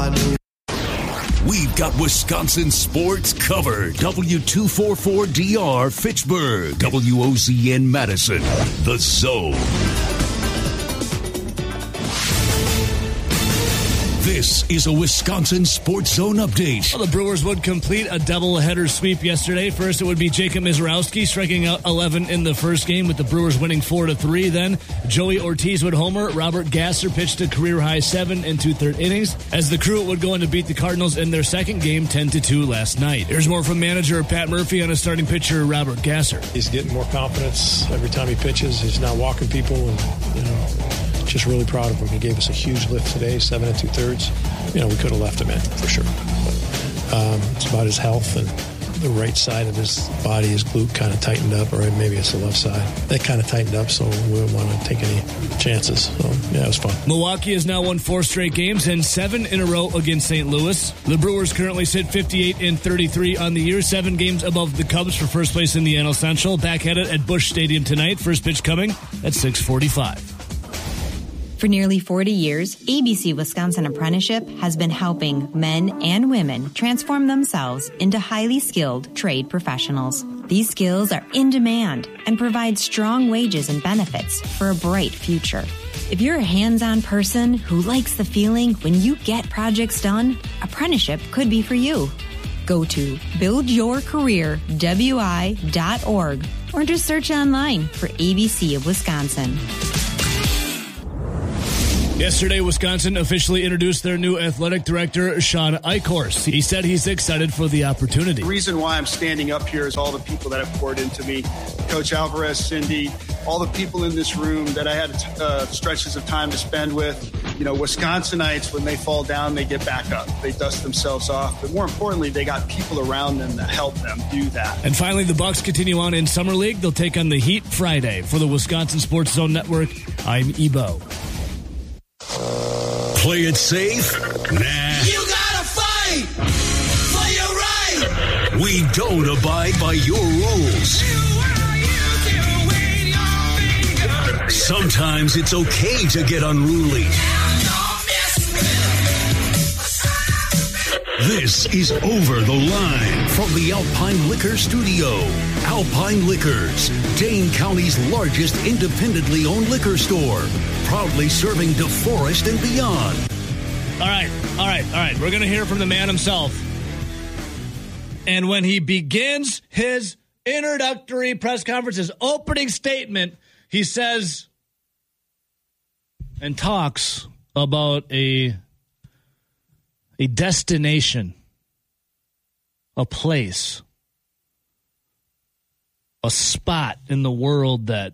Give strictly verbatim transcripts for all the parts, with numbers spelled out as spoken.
body. We've got Wisconsin sports covered. W two forty-four D R Fitchburg. W O Z N Madison. The Zone. This is a Wisconsin Sports Zone update. Well, the Brewers would complete a doubleheader sweep yesterday. First, it would be Jacob Mizorowski striking out eleven in the first game with the Brewers winning four to three. Then Joey Ortiz would homer. Robert Gasser pitched a career-high seven and two-thirds innings as the Crew would go on to beat the Cardinals in their second game ten to two last night. Here's more from manager Pat Murphy on his starting pitcher Robert Gasser. He's getting more confidence every time he pitches. He's not walking people, and you know, just really proud of him. He gave us a huge lift today, seven and two-thirds. You know, we could have left him in for sure. But, um, it's about his health and the right side of his body, his glute kind of tightened up, or maybe it's the left side. That kind of tightened up, so we didn't want to take any chances. So, yeah, it was fun. Milwaukee has now won four straight games and seven in a row against Saint Louis. The Brewers currently sit fifty-eight and thirty-three on the year, seven games above the Cubs for first place in the N L Central. Back at it at Busch Stadium tonight. First pitch coming at six forty-five. For nearly forty years, A B C Wisconsin Apprenticeship has been helping men and women transform themselves into highly skilled trade professionals. These skills are in demand and provide strong wages and benefits for a bright future. If you're a hands-on person who likes the feeling when you get projects done, apprenticeship could be for you. Go to build your career w i dot org or just search online for A B C of Wisconsin. Yesterday, Wisconsin officially introduced their new athletic director, Sean Eichhorst. He said he's excited for the opportunity. The reason why I'm standing up here is all the people that have poured into me. Coach Alvarez, Cindy, all the people in this room that I had uh, stretches of time to spend with. You know, Wisconsinites, when they fall down, they get back up. They dust themselves off. But more importantly, they got people around them that help them do that. And finally, the Bucks continue on in Summer League. They'll take on the Heat Friday. For the Wisconsin Sports Zone Network, I'm Ebo. Play it safe? Nah. You gotta fight for your right. We don't abide by your rules. Sometimes it's okay to get unruly. This is Over the Line from the Alpine Liquor Studio. Alpine Liquors, Dane County's largest independently owned liquor store. Proudly serving DeForest and beyond. All right, all right, all right. We're going to hear from the man himself. And when he begins his introductory press conference, his opening statement, he says and talks about a, a destination, a place, a spot in the world that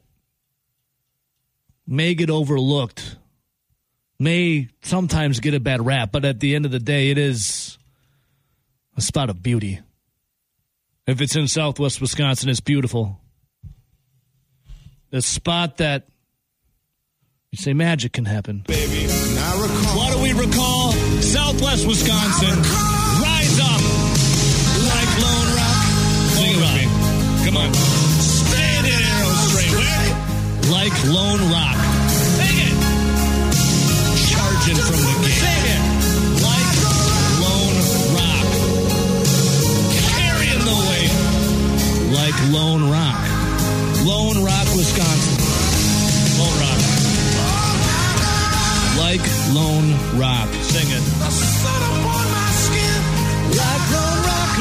may get overlooked, may sometimes get a bad rap, but at the end of the day, it is a spot of beauty. If it's in Southwest Wisconsin, it's beautiful. A spot that you say magic can happen. Baby, I recall. What do we recall? Southwest Wisconsin. Rise up like Lone Rock. Sing it with me. Come on. Stand in arrow straight. Where? Like Lone Rock. Sing it. Charging from the gate. Sing it. Like Lone Rock. Carrying the weight. Like Lone Rock. Lone Rock, Wisconsin. Lone Rock. Like Lone Rock. Sing it. The sun upon my skin. Like Lone Rock.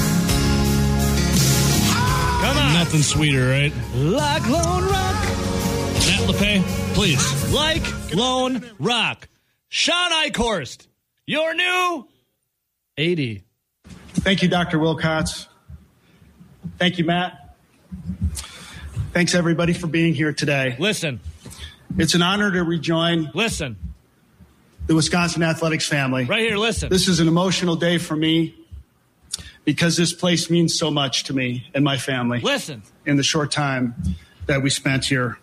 Mm. Come on. Nothing sweeter, right? Like Lone Rock. Matt LePay, please. Like Lone Rock. Sean Eichhorst, your new eighty. Thank you, Doctor Wilcox. Thank you, Matt. Thanks, everybody, for being here today. Listen. It's an honor to rejoin Listen. the Wisconsin Athletics family. Right here, listen. This is an emotional day for me because this place means so much to me and my family. Listen. In the short time that we spent here.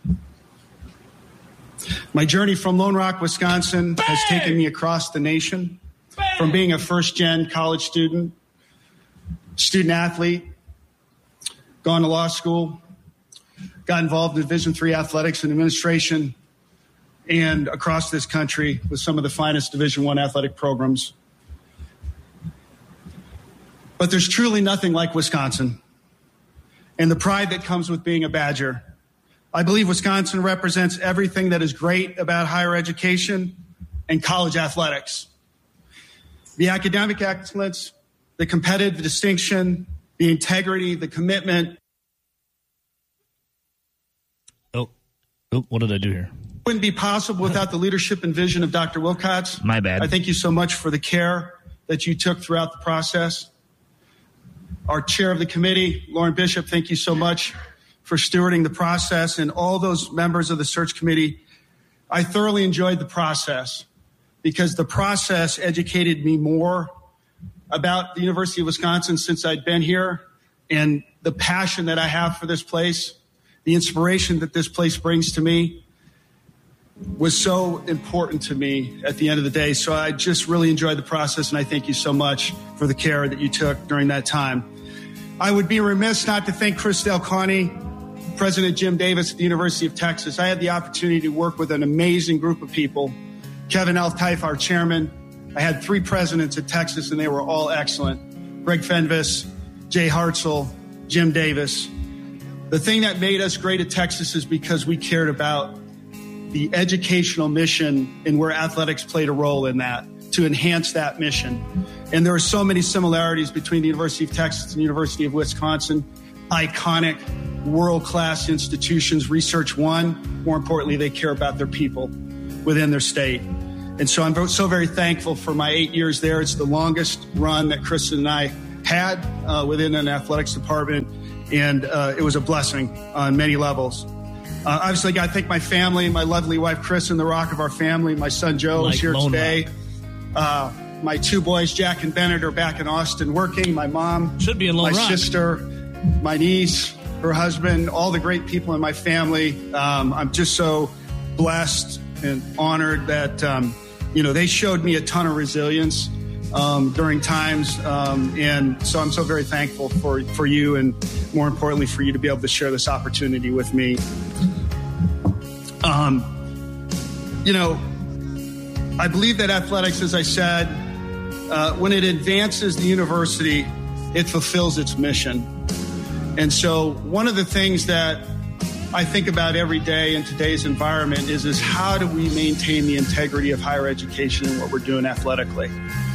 My journey from Lone Rock, Wisconsin Bang! has taken me across the nation. Bang! From being a first-gen college student, student-athlete, gone to law school, got involved in Division three athletics and administration, and across this country with some of the finest Division I athletic programs. But there's truly nothing like Wisconsin and the pride that comes with being a Badger. I believe Wisconsin represents everything that is great about higher education and college athletics. The academic excellence, the competitive distinction, the integrity, the commitment. Oh, oh, what did I do here? Wouldn't be possible without the leadership and vision of Doctor Wilcox. My bad. I thank you so much for the care that you took throughout the process. Our chair of the committee, Lauren Bishop, thank you so much for stewarding the process, and all those members of the search committee. I thoroughly enjoyed the process because the process educated me more about the University of Wisconsin since I'd been here, and the passion that I have for this place, the inspiration that this place brings to me was so important to me at the end of the day. So I just really enjoyed the process, and I thank you so much for the care that you took during that time. I would be remiss not to thank Chris Del Conte, President Jim Davis at the University of Texas. I had the opportunity to work with an amazing group of people. Kevin Elfteif, our chairman. I had three presidents at Texas, and they were all excellent. Greg Fenves, Jay Hartzell, Jim Davis. The thing that made us great at Texas is because we cared about the educational mission and where athletics played a role in that, to enhance that mission. And there are so many similarities between the University of Texas and the University of Wisconsin. Iconic, world-class institutions, Research One. More importantly, they care about their people within their state. And so I'm so very thankful for my eight years there. It's the longest run that Kristen and I had uh, within an athletics department, and uh, it was a blessing on many levels. Uh, obviously, I thank my family, my lovely wife, Kristen, the rock of our family. My son, Joe, like is here Lone today. Uh, my two boys, Jack and Bennett, are back in Austin working. My mom, should be in Lone my Rock. sister, my niece, her husband, all the great people in my family. Um, I'm just so blessed and honored that, um, you know, they showed me a ton of resilience um, during times. Um, and so I'm so very thankful for, for you, and more importantly, for you to be able to share this opportunity with me. Um, you know, I believe that athletics, as I said, uh, when it advances the university, it fulfills its mission. And so one of the things that I think about every day in today's environment is, is how do we maintain the integrity of higher education and what we're doing athletically?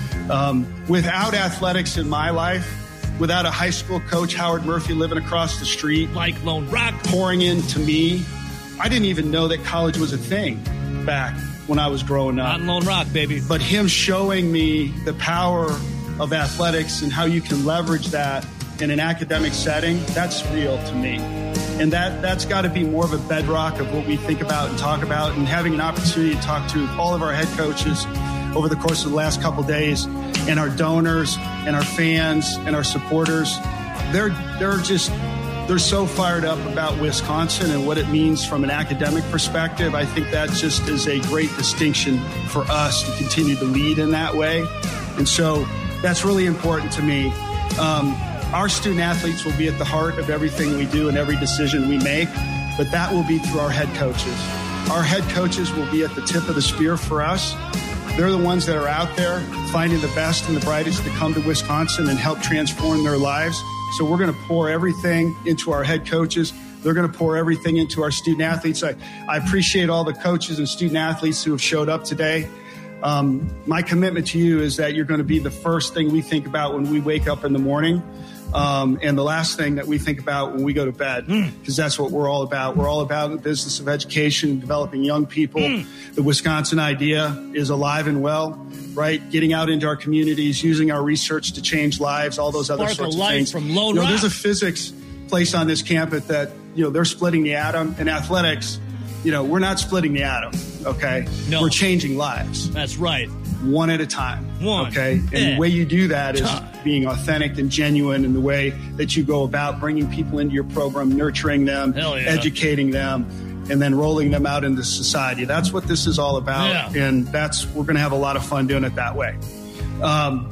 Um, without athletics in my life, without a high school coach, Howard Murphy, living across the street, like Lone Rock, pouring into me, I didn't even know that college was a thing back when I was growing up. Not in Lone Rock, baby. But him showing me the power of athletics and how you can leverage that in an academic setting, that's real to me. And that, that's got to be more of a bedrock of what we think about and talk about. And having an opportunity to talk to all of our head coaches over the course of the last couple of days, and our donors and our fans and our supporters, they're they're just they're so fired up about Wisconsin and what it means from an academic perspective. I think that just is a great distinction for us to continue to lead in that way. And so that's really important to me. Um, our student athletes will be at the heart of everything we do and every decision we make, but that will be through our head coaches. Our head coaches will be at the tip of the spear for us. They're the ones that are out there finding the best and the brightest to come to Wisconsin and help transform their lives. So we're going to pour everything into our head coaches. They're going to pour everything into our student athletes. I, I appreciate all the coaches and student athletes who have showed up today. Um, my commitment to you is that you're going to be the first thing we think about when we wake up in the morning. Um, and the last thing that we think about when we go to bed, because mm. that's what we're all about. We're all about the business of education, developing young people. Mm. The Wisconsin idea is alive and well, right? Getting out into our communities, using our research to change lives, all those other Spark sorts of of things. From Lone you know, Rock. There's a physics place on this campus that, you know, they're splitting the atom. In athletics, you know, we're not splitting the atom, okay? No. We're changing lives. That's right. One at a time. One. Okay. And yeah. the way you do that is time. being authentic and genuine in the way that you go about bringing people into your program, nurturing them, Hell yeah. educating them, and then rolling them out into society. That's what this is all about. Yeah. And that's, we're going to have a lot of fun doing it that way. Um,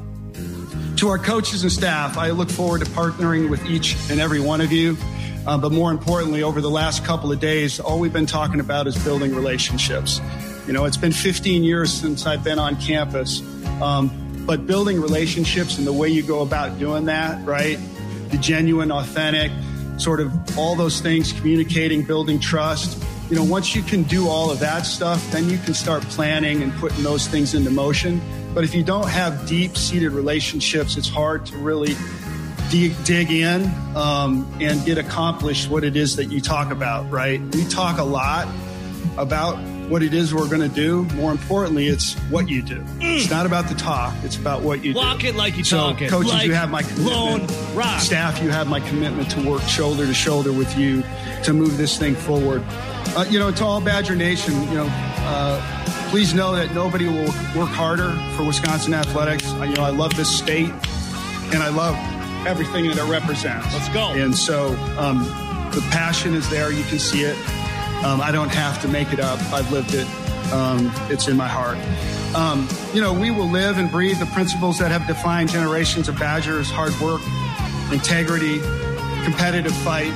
to our coaches and staff, I look forward to partnering with each and every one of you. Uh, but more importantly, over the last couple of days, all we've been talking about is building relationships. You know, it's been fifteen years since I've been on campus. Um, but building relationships and the way you go about doing that, right? The genuine, authentic, sort of all those things, communicating, building trust. You know, once you can do all of that stuff, then you can start planning and putting those things into motion. But if you don't have deep-seated relationships, it's hard to really dig, dig in um, and get accomplished what it is that you talk about, right? We talk a lot about what it is we're going to do. More importantly, it's what you do. Mm. It's not about the talk. It's about what you Walk do. it like you so, talk it. Coaches, like you have my commitment. Lone Rock. Staff, you have my commitment to work shoulder to shoulder with you to move this thing forward. Uh, you know, to all Badger Nation, you know, uh, please know that nobody will work harder for Wisconsin athletics. I, you know, I love this state, and I love everything that it represents. Let's go. And so um, the passion is there. You can see it. Um, I don't have to make it up. I've lived it. Um, it's in my heart. Um, you know, we will live and breathe the principles that have defined generations of Badgers: hard work, integrity, competitive fight.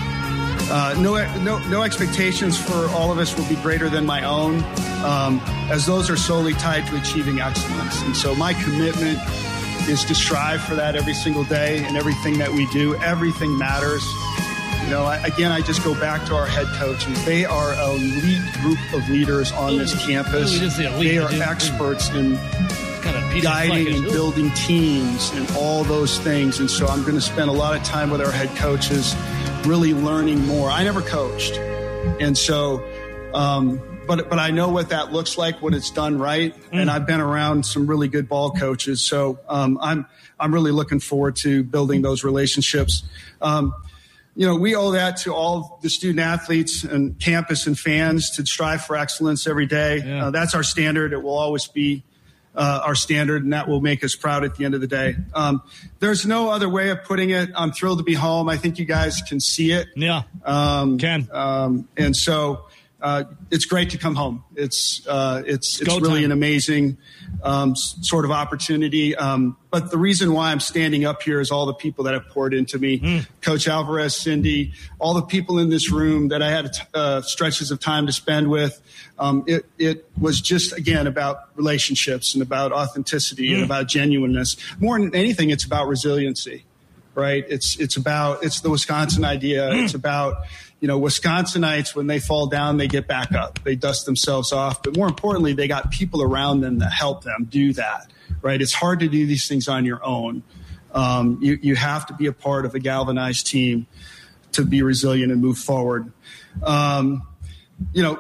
Uh, no, no, no expectations for all of us will be greater than my own, um, as those are solely tied to achieving excellence. And so my commitment is to strive for that every single day and everything that we do. Everything matters. You know, I, again, I just go back to our head coaches. They are an elite group of leaders on this campus. They are experts in guiding and building teams and all those things. And so I'm going to spend a lot of time with our head coaches, really learning more. I never coached. And so, um, but, but I know what that looks like when it's done right. Mm. And I've been around some really good ball coaches. So, um, I'm, I'm really looking forward to building those relationships. Um, you know, we owe that to all the student athletes and campus and fans to strive for excellence every day. Yeah. Uh, that's our standard. It will always be Uh, our standard, and that will make us proud at the end of the day. Um, there's no other way of putting it. I'm thrilled to be home. I think you guys can see it. Yeah, um, can. Um, and so uh, it's great to come home. It's uh, it's it's, it's really time. an amazing um, s- sort of opportunity. Um, but the reason why I'm standing up here is all the people that have poured into me. Mm. Coach Alvarez, Cindy, all the people in this room that I had uh, stretches of time to spend with. Um, it, it was just, again, about relationships and about authenticity mm. and about genuineness. More than anything, it's about resiliency, right? It's it's about, it's the Wisconsin idea. Mm. It's about, you know, Wisconsinites, when they fall down, they get back up. They dust themselves off. But more importantly, they got people around them that help them do that, right? It's hard to do these things on your own. Um, you, you have to be a part of a galvanized team to be resilient and move forward. Um, you know,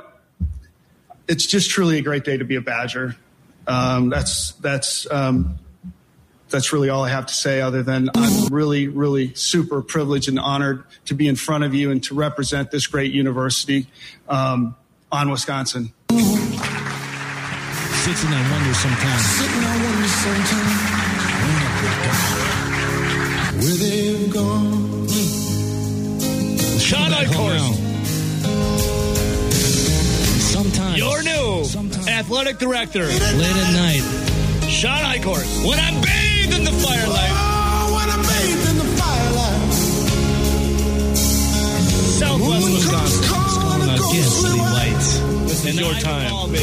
it's just truly a great day to be a Badger. Um, that's that's um, that's really all I have to say, other than I'm really, really super privileged and honored to be in front of you and to represent this great university um, on Wisconsin. Sits and I wonder sometimes. Sitting I wonder sometimes where they've gone. Shot on course. Sometimes. Your new Sometimes. athletic director. Late at night. Sean Eichhorst. When I'm bathed in the firelight. Oh, when I'm bathed in the firelight. Southwest Wisconsin. It's going against the lights. This is your time.